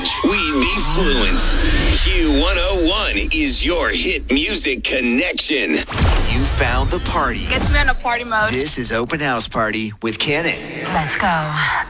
language, we be fluent. Q101 is your hit music connection. You found the party. Gets me in a party mode. This is Open House Party with Kennet. Let's go.